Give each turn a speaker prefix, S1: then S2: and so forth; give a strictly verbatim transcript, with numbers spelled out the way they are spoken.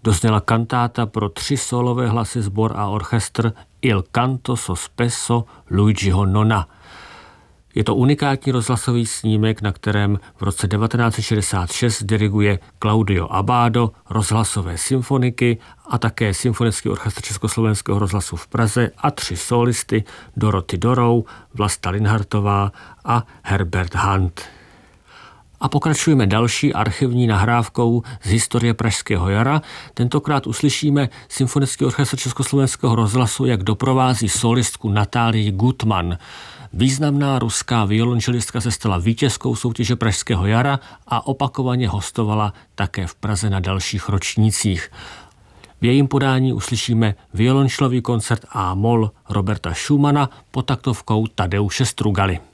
S1: dozněla kantáta pro tři sólové hlasy, sbor a orchestr Il canto sospeso Luigiho Nona. Je to unikátní rozhlasový snímek, na kterém v roce devatenáct set šedesát šest diriguje Claudio Abbado rozhlasové symfoniky a také Symfonický orchestr Československého rozhlasu v Praze a tři solisty Doroty Dorou, Vlasta Linhartová a Herbert Hunt. A pokračujeme další archivní nahrávkou z historie Pražského jara. Tentokrát uslyšíme Symfonický orchestr Československého rozhlasu, jak doprovází solistku Natálii Gutman. Významná ruská violončelistka se stala vítězkou soutěže Pražského jara a opakovaně hostovala také v Praze na dalších ročnících. V jejím podání uslyšíme violončelový koncert A-moll Roberta Schumana pod taktovkou Tadeuše Strugaly.